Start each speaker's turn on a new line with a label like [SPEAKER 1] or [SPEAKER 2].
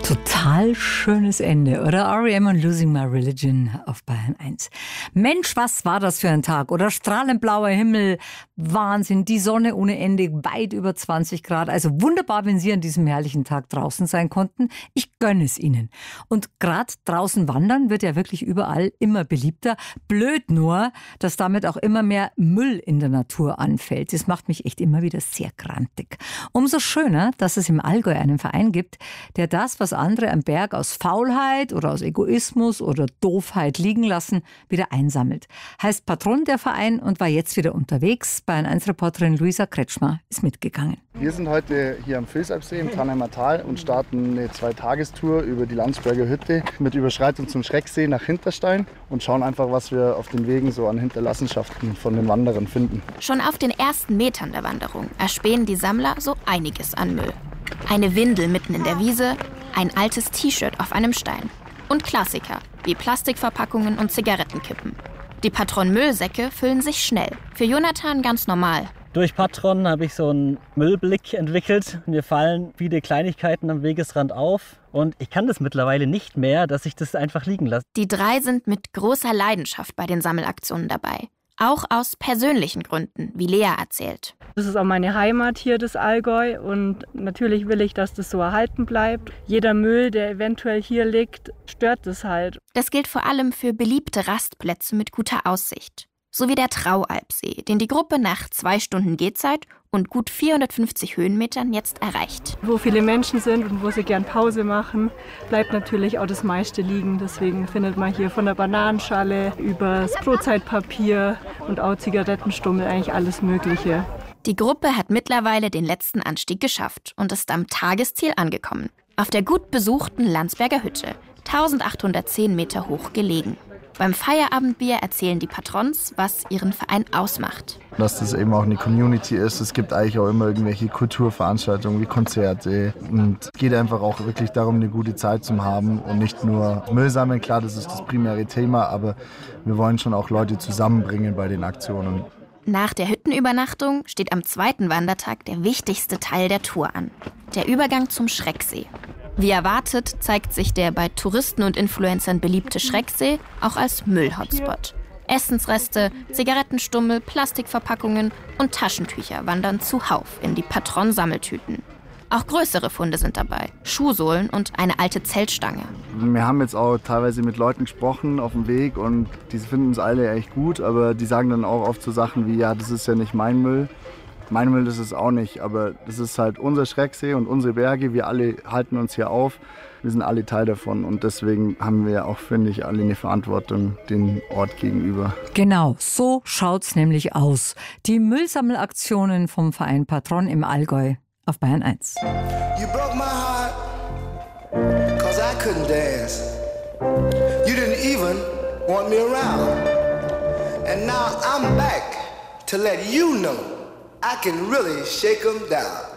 [SPEAKER 1] Total schönes Ende, oder? R.E.M. und Losing My Religion auf Bayern 1. Mensch, was war das für ein Tag, oder? Strahlend blauer Himmel, Wahnsinn, die Sonne ohne Ende, weit über 20 Grad. Also wunderbar, wenn Sie an diesem herrlichen Tag draußen sein konnten. Ich gönne es Ihnen. Und gerade draußen wandern wird ja wirklich überall immer beliebter. Blöd nur, dass damit auch immer mehr Müll in der Natur anfällt. Das macht mich echt immer wieder sehr grantig. Umso schöner, dass es im Allgäu einen Verein gibt, der das, was andere am Berg aus Faulheit oder aus Egoismus oder Doofheit liegen lassen, wieder einsammelt. Heißt Patron der Verein und war jetzt wieder unterwegs. Bayern 1-Reporterin Luisa Kretschmer ist mitgegangen.
[SPEAKER 2] Wir sind heute hier am Vilsabsee im Tannheimer Tal und starten eine 2-Tagestour über die Landsberger Hütte mit Überschreitung zum Schrecksee nach Hinterstein und schauen einfach, was wir auf den Wegen so an Hinterlassenschaften von den Wanderern finden.
[SPEAKER 3] Schon auf den ersten Metern der Wanderung erspähen die Sammler so einiges an Müll. Eine Windel mitten in der Wiese, ein altes T-Shirt auf einem Stein und Klassiker wie Plastikverpackungen und Zigarettenkippen. Die Patron-Müllsäcke füllen sich schnell. Für Jonathan ganz normal.
[SPEAKER 4] Durch Patron habe ich so einen Müllblick entwickelt. Mir fallen viele Kleinigkeiten am Wegesrand auf. Und ich kann das mittlerweile nicht mehr, dass ich das einfach liegen lasse.
[SPEAKER 3] Die drei sind mit großer Leidenschaft bei den Sammelaktionen dabei. Auch aus persönlichen Gründen, wie Lea erzählt.
[SPEAKER 5] Das ist auch meine Heimat hier, das Allgäu. Und natürlich will ich, dass das so erhalten bleibt. Jeder Müll, der eventuell hier liegt, stört das halt.
[SPEAKER 3] Das gilt vor allem für beliebte Rastplätze mit guter Aussicht. So wie der Traualpsee, den die Gruppe nach 2 Stunden Gehzeit und gut 450 Höhenmetern jetzt erreicht.
[SPEAKER 5] Wo viele Menschen sind und wo sie gern Pause machen, bleibt natürlich auch das meiste liegen. Deswegen findet man hier von der Bananenschale über das Brotzeitpapier und auch Zigarettenstummel eigentlich alles Mögliche.
[SPEAKER 3] Die Gruppe hat mittlerweile den letzten Anstieg geschafft und ist am Tagesziel angekommen. Auf der gut besuchten Landsberger Hütte, 1810 Meter hoch gelegen. Beim Feierabendbier erzählen die Patrons, was ihren Verein ausmacht.
[SPEAKER 2] Dass das eben auch eine Community ist. Es gibt eigentlich auch immer irgendwelche Kulturveranstaltungen wie Konzerte. Und es geht einfach auch wirklich darum, eine gute Zeit zu haben und nicht nur Müll sammeln. Klar, das ist das primäre Thema, aber wir wollen schon auch Leute zusammenbringen bei den Aktionen.
[SPEAKER 3] Nach der Hüttenübernachtung steht am 2. Wandertag der wichtigste Teil der Tour an. Der Übergang zum Schrecksee. Wie erwartet zeigt sich der bei Touristen und Influencern beliebte Schrecksee auch als Müllhotspot. Essensreste, Zigarettenstummel, Plastikverpackungen und Taschentücher wandern zuhauf in die Patron-Sammeltüten. Auch größere Funde sind dabei, Schuhsohlen und eine alte Zeltstange.
[SPEAKER 2] Wir haben jetzt auch teilweise mit Leuten gesprochen auf dem Weg und die finden es alle echt gut, aber die sagen dann auch oft so Sachen wie, ja, das ist ja nicht mein Müll. Mein Müll ist es auch nicht, aber das ist halt unser Schrecksee und unsere Berge. Wir alle halten uns hier auf. Wir sind alle Teil davon und deswegen haben wir auch, finde ich, alle eine Verantwortung dem Ort gegenüber.
[SPEAKER 1] Genau, so schaut's nämlich aus. Die Müllsammelaktionen vom Verein Patron im Allgäu auf Bayern 1.
[SPEAKER 6] You broke my heart, 'cause I couldn't dance. You didn't even want me around. And now I'm back to let you know I can really shake 'em down.